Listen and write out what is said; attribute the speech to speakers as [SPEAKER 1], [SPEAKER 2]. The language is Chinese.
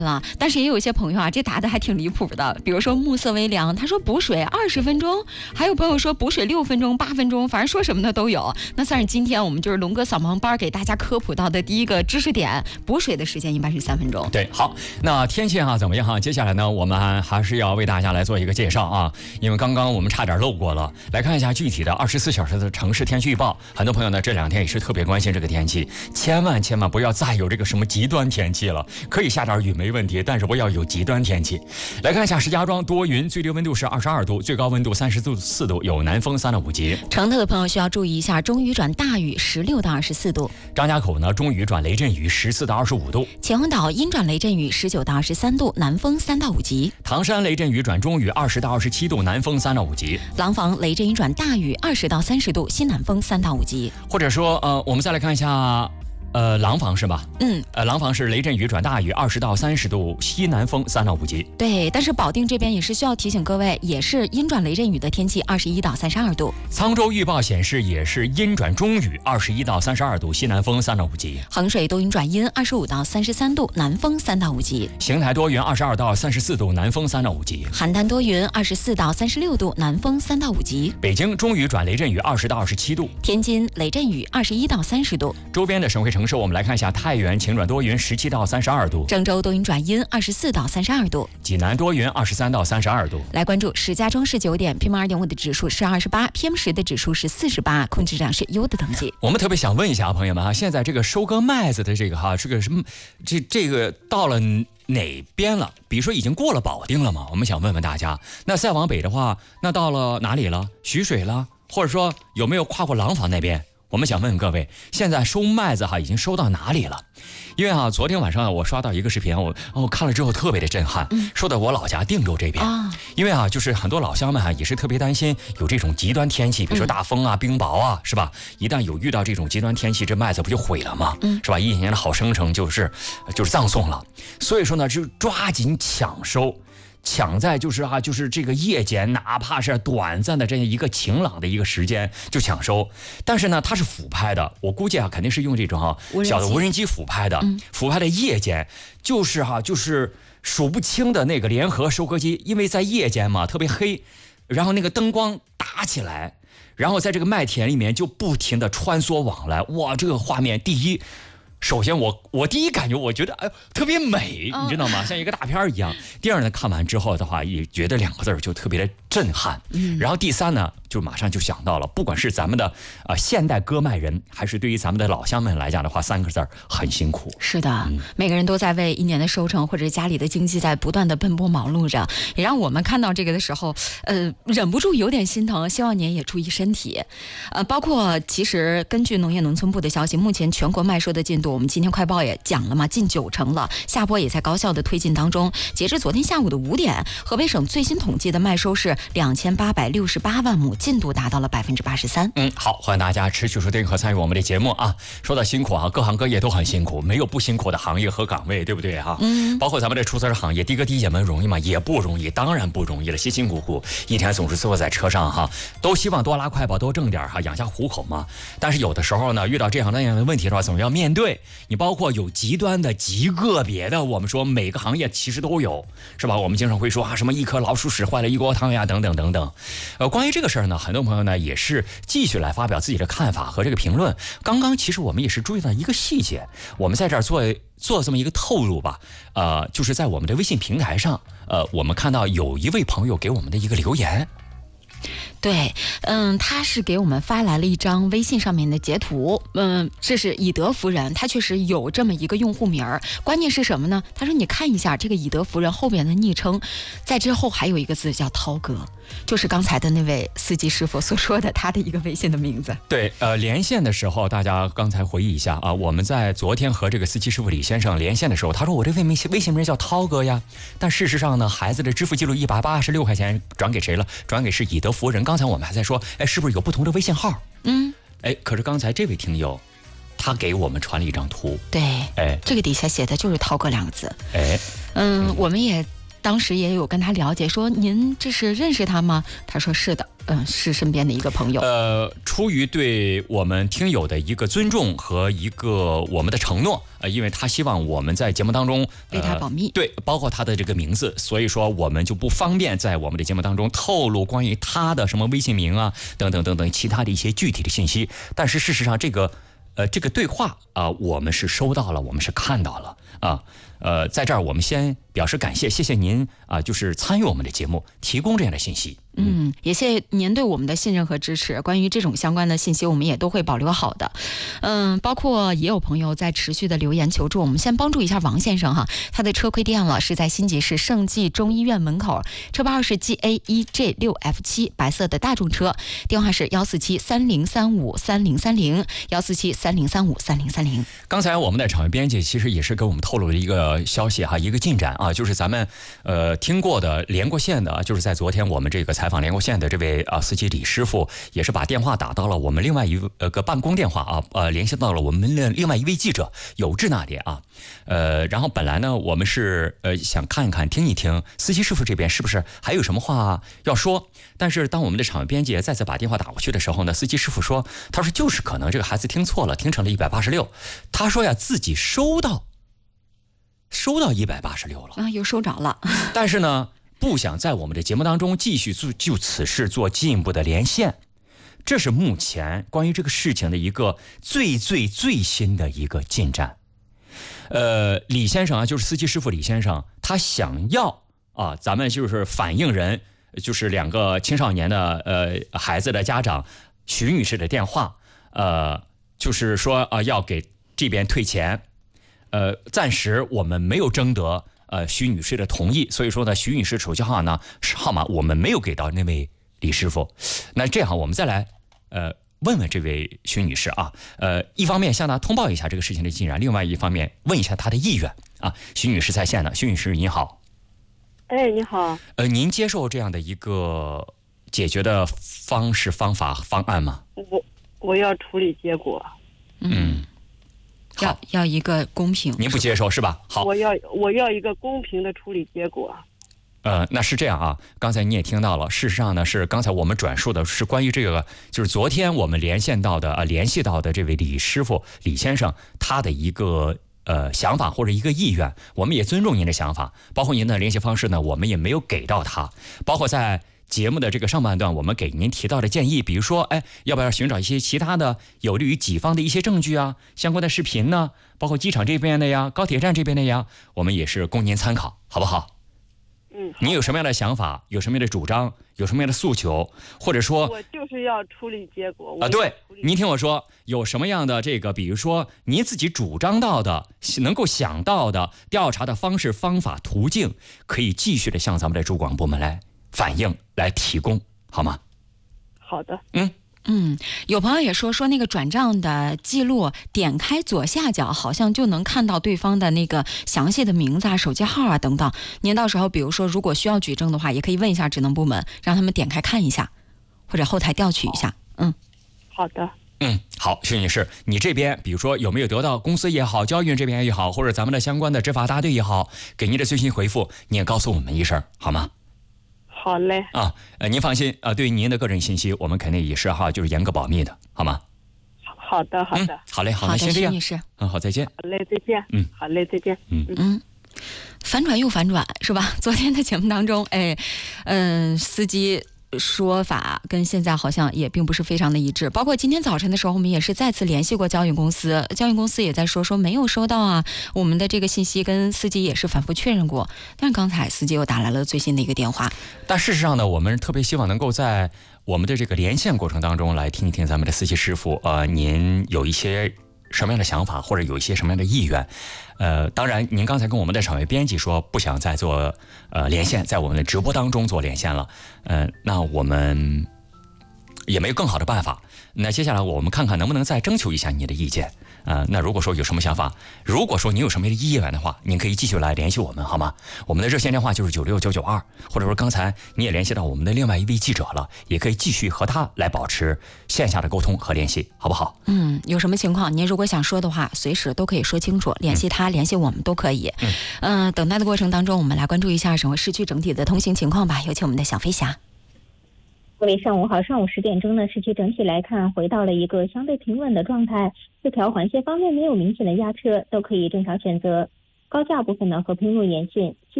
[SPEAKER 1] 了，但是也有一些朋友啊，这答的还挺离谱的。比如说暮色微凉，他说补水20分钟，还有朋友说补水6分钟、8分钟，反正说什么的都有。那算是今天我们就是龙哥扫盲班给大家科普到的第一个知识点，补水的时间一般是3分钟。
[SPEAKER 2] 对，好，那天气怎么样接下来呢，我们还是要为大家来做一个介绍啊，因为刚刚我们差点漏过了。来看一下具体的24小时的城市天气预报。很多朋友呢这2天也是特别关心这个天气，千万不要再有这个什么极端天气了，可以下点雨没问题，但是不要有极端天气。来看一下石家庄多云，最低温度是22度，最高温度34度，有南风3到5级。
[SPEAKER 1] 承德的朋友需要注意一下，中雨转大雨16到24度。
[SPEAKER 2] 张家口呢中雨转雷阵雨14到25度。
[SPEAKER 1] 前红岛阴转雷阵雨19到23度，南风3到5级。
[SPEAKER 2] 唐山雷阵雨转中雨20到27度，南风3到5级。
[SPEAKER 1] 廊坊雷阵雨转大雨20到30度，西南风3到5级。
[SPEAKER 2] 或者说我们再来看一下廊坊是吧？廊坊是雷阵雨转大雨20到30度，西南风3到5级。
[SPEAKER 1] 对，但是保定这边也是需要提醒各位，也是阴转雷阵雨的天气，21到32度。
[SPEAKER 2] 沧州预报显示也是阴转中雨，21到32度，西南风3到5级。
[SPEAKER 1] 衡水多云转阴，25到33度，南风3到5级。
[SPEAKER 2] 邢台多云22到34度，南风3到5级。
[SPEAKER 1] 邯郸多云24到36度，南风3到5级。
[SPEAKER 2] 北京中雨转雷阵雨20到27度。
[SPEAKER 1] 天津雷阵雨21到30度。
[SPEAKER 2] 周边的省会城市我们来看一下，太原晴转多云17到32度。
[SPEAKER 1] 郑州多云转阴24到32度。
[SPEAKER 2] 济南多云23到32度。
[SPEAKER 1] 来关注石家庄市9点 PM2.5 的指数是28， PM10的指数是48，空气质量是优的等级。
[SPEAKER 2] 我们特别想问一下朋友们现在这个收割麦子的这个这个到了哪边了？比如说已经过了保定了吗？我们想问问大家。那再往北的话，那到了哪里了？徐水了，或者说有没有跨过廊坊那边？我们想问各位，现在收麦子已经收到哪里了？因为昨天晚上我刷到一个视频，我看了之后特别的震撼，说的我老家定州这边，因为就是很多老乡们也是特别担心有这种极端天气，比如说大风冰雹是吧？一旦有遇到这种极端天气，这麦子不就毁了吗？是吧？一年的好生成就是葬送了。所以说呢，就抓紧抢收。抢在就是这个夜间，哪怕是短暂的这样一个晴朗的一个时间就抢收。但是呢，它是俯拍的，我估计肯定是用这种小的无人机俯拍的，俯拍的夜间，就是数不清的那个联合收割机，因为在夜间嘛特别黑，然后那个灯光打起来，然后在这个麦田里面就不停的穿梭往来，哇，这个画面首先我第一感觉我觉得特别美，你知道吗？像一个大片一样。第二呢，看完之后的话也觉得2个字就特别的震撼。然后第三呢，就马上就想到了，不管是咱们的现代割麦人，还是对于咱们的老乡们来讲的话，3个字很辛苦。
[SPEAKER 1] 是的，每个人都在为一年的收成或者家里的经济在不断的奔波忙碌着，也让我们看到这个的时候，忍不住有点心疼。希望您也注意身体。包括其实根据农业农村部的消息，目前全国麦收的进度，我们今天快报也讲了嘛，近90%了，下播也在高效的推进当中。截至昨天下午的5点，河北省最新统计的麦收是2868万亩，进度达到了83%。
[SPEAKER 2] 好，欢迎大家持续收听和参与我们的节目说到辛苦各行各业都很辛苦，没有不辛苦的行业和岗位，对不对包括咱们这出租车行业，的哥的姐们容易吗？也不容易，当然不容易了，辛辛苦苦一天总是坐在车上都希望多拉快跑，多挣点养家糊口嘛。但是有的时候呢，遇到这样那样的问题的话，总要面对。你包括有极端的、极个别的，我们说每个行业其实都有，是吧？我们经常会说什么一颗老鼠屎坏了一锅汤呀，等等等等。关于这个事儿呢，很多朋友呢也是继续来发表自己的看法和这个评论。刚刚其实我们也是注意到一个细节，我们在这儿做这么一个透露吧。就是在我们的微信平台上，我们看到有一位朋友给我们的一个留言。
[SPEAKER 1] 对，他是给我们发来了一张微信上面的截图，这是以德服人，他确实有这么一个用户名儿。关键是什么呢？他说你看一下这个以德服人后边的昵称，在之后还有一个字叫涛哥，就是刚才的那位司机师傅所说的他的一个微信的名字。
[SPEAKER 2] 对，连线的时候，大家刚才回忆一下我们在昨天和这个司机师傅李先生连线的时候，他说我这微信名叫涛哥呀，但事实上呢，孩子的支付记录186块钱转给谁了？转给是以德服人。刚才我们还在说，是不是有不同的微信号？可是刚才这位听友，他给我们传了一张图。
[SPEAKER 1] 对，这个底下写的就是涛哥2个字。我们也当时也有跟他了解，说您这是认识他吗？他说是的。 是身边的一个朋友。
[SPEAKER 2] 出于对我们听友的一个尊重和一个我们的承诺，因为他希望我们在节目当中
[SPEAKER 1] 为他保密，
[SPEAKER 2] 对，包括他的这个名字，所以说我们就不方便在我们的节目当中透露关于他的什么微信名啊等等等等其他的一些具体的信息。但是事实上，这个对话我们是收到了，我们是看到了啊。在这儿我们先表示感谢，谢谢您就是参与我们的节目，提供这样的信息。
[SPEAKER 1] 也谢谢您对我们的信任和支持。关于这种相关的信息，我们也都会保留好的。包括也有朋友在持续的留言求助，我们先帮助一下王先生哈，他的车亏电了，是在新集市盛济中医院门口，车牌号是 GA1J6F7，白色的大众车，电话是14730353030，14730353030。
[SPEAKER 2] 刚才我们的场外编辑其实也是给我们透露了一个消息哈，一个进展啊，就是咱们听过的连过线的，就是在昨天我们这个采访连过线的这位司机李师傅，也是把电话打到了我们另外一个办公电话联系到了我们另外一位记者有志那里啊。然后本来呢，我们是想看一看听一听司机师傅这边是不是还有什么话要说，但是当我们的场外编辑再次把电话打过去的时候呢，司机师傅说，他说就是可能这个孩子听错了，听成了186，他说呀自己收到186了
[SPEAKER 1] 又收着了，
[SPEAKER 2] 但是呢不想在我们的节目当中继续就此事做进一步的连线。这是目前关于这个事情的一个最新的一个进展。李先生就是司机师傅李先生，他想要咱们就是反映人，就是2个青少年的孩子的家长徐女士的电话，就是说要给这边退钱，暂时我们没有征得徐女士的同意，所以说呢，徐女士手机号码我们没有给到那位李师傅。那这样我们再来问问这位徐女士一方面向她通报一下这个事情的进展，另外一方面问一下她的意愿徐女士在线呢，徐女士您好。
[SPEAKER 3] 你好。
[SPEAKER 2] 您接受这样的一个解决的方式、方法、方案吗？
[SPEAKER 3] 我要处理结果。
[SPEAKER 1] 要一个公平。
[SPEAKER 2] 您不接受是吧？好，
[SPEAKER 3] 我要一个公平的处理结果。
[SPEAKER 2] 那是这样刚才你也听到了，事实上呢是刚才我们转述的是关于这个，就是昨天我们联系到的这位李师傅李先生他的一个想法或者一个意愿，我们也尊重您的想法，包括您的联系方式呢，我们也没有给到他，包括在节目的这个上半段，我们给您提到的建议，比如说，要不要寻找一些其他的有利于己方的一些证据相关的视频呢？包括机场这边的呀，高铁站这边的呀，我们也是供您参考，好不好？你有什么样的想法？有什么样的主张？有什么样的诉求？或者说，
[SPEAKER 3] 我就是要处理结果
[SPEAKER 2] 对，您听我说，有什么样的这个，比如说您自己主张到的、能够想到的调查的方式、方法、途径，可以继续的向咱们的主管部门来反映、来提供，好吗？
[SPEAKER 3] 好的。
[SPEAKER 1] 有朋友也说那个转账的记录，点开左下角好像就能看到对方的那个详细的名字手机号等等。您到时候比如说如果需要举证的话，也可以问一下职能部门，让他们点开看一下，或者后台调取一下。
[SPEAKER 3] 好的。
[SPEAKER 2] 好，徐女士，你这边比如说有没有得到公司也好，交运这边也好，或者咱们的相关的执法大队也好，给您的最新回复，你也告诉我们一声，好吗？
[SPEAKER 3] 好嘞。
[SPEAKER 2] 您放心对于您的个人信息，我们肯定也是就是严格保密的，好吗？
[SPEAKER 3] 好的。
[SPEAKER 2] 好嘞，好，先这样。
[SPEAKER 1] 徐女士，
[SPEAKER 2] 好，再见。
[SPEAKER 3] 好嘞，再见。好嘞，再见。
[SPEAKER 1] 反转又反转是吧？昨天的节目当中，司机说法跟现在好像也并不是非常的一致，包括今天早晨的时候我们也是再次联系过交运公司，交运公司也在说没有收到我们的这个信息跟司机也是反复确认过，但是刚才司机又打来了最新的一个电话。
[SPEAKER 2] 但事实上呢，我们特别希望能够在我们的这个连线过程当中来听一听咱们的司机师傅您有一些什么样的想法，或者有一些什么样的意愿。当然您刚才跟我们的场外编辑说不想再做连线，在我们的直播当中做连线了，那我们也没有更好的办法。那接下来我们看看能不能再征求一下你的意见。那如果说有什么想法，如果说你有什么意愿的话，您可以继续来联系我们，好吗？我们的热线电话就是96992，或者说刚才你也联系到我们的另外一位记者了，也可以继续和他来保持线下的沟通和联系，好不好？
[SPEAKER 1] 有什么情况您如果想说的话，随时都可以说清楚，联系他联系我们都可以。等待的过程当中，我们来关注一下省会市区整体的通行情况吧。有请我们的小飞侠。
[SPEAKER 4] 各位上午好，上午10点钟呢，市区整体来看回到了一个相对平稳的状态，4条环线方面没有明显的压车，都可以正常选择。高架部分呢和平路沿线